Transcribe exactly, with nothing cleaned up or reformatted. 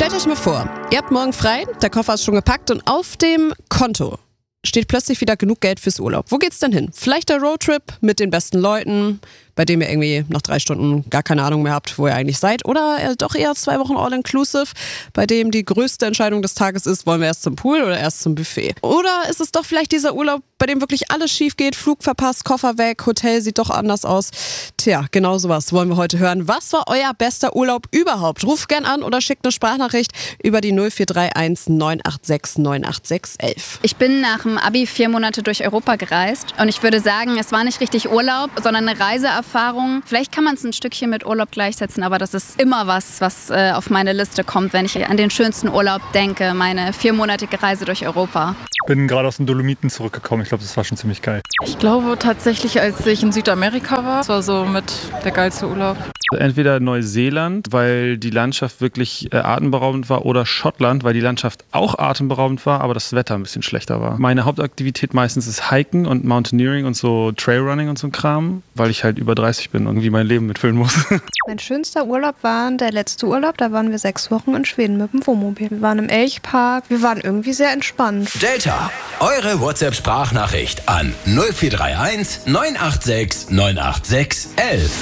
Stellt euch mal vor, ihr habt morgen frei, der Koffer ist schon gepackt und auf dem Konto steht plötzlich wieder genug Geld fürs Urlaub. Wo geht's denn hin? Vielleicht der Roadtrip mit den besten Leuten, bei dem ihr irgendwie nach drei Stunden gar keine Ahnung mehr habt, wo ihr eigentlich seid. Oder äh, doch eher zwei Wochen All-Inclusive, bei dem die größte Entscheidung des Tages ist, wollen wir erst zum Pool oder erst zum Buffet? Oder ist es doch vielleicht dieser Urlaub, bei dem wirklich alles schief geht, Flug verpasst, Koffer weg, Hotel sieht doch anders aus? Tja, genau sowas wollen wir heute hören. Was war euer bester Urlaub überhaupt? Ruft gern an oder schickt eine Sprachnachricht über die null vier drei eins neun acht sechs neun acht sechs elf. Ich bin nach dem Abi vier Monate durch Europa gereist und ich würde sagen, es war nicht richtig Urlaub, sondern eine Reiseerfahrung. Vielleicht kann man es ein Stückchen mit Urlaub gleichsetzen, aber das ist immer was, was äh, auf meine Liste kommt, wenn ich an den schönsten Urlaub denke, meine viermonatige Reise durch Europa. Ich bin gerade aus den Dolomiten zurückgekommen. Ich glaube, das war schon ziemlich geil. Ich glaube tatsächlich, als ich in Südamerika war, das war so mit der geilste Urlaub. Entweder Neuseeland, weil die Landschaft wirklich äh, atemberaubend war, oder Schottland, weil die Landschaft auch atemberaubend war, aber das Wetter ein bisschen schlechter war. Meine Hauptaktivität meistens ist Hiken und Mountaineering und so Trailrunning und so ein Kram, weil ich halt über dreißig bin und irgendwie mein Leben mitfüllen muss. Mein schönster Urlaub war der letzte Urlaub, da waren wir sechs Wochen in Schweden mit dem Wohnmobil. Wir waren im Elchpark, wir waren irgendwie sehr entspannt. Delta, eure WhatsApp-Sprachnachricht an null vier drei eins neun acht sechs neun acht sechs elf.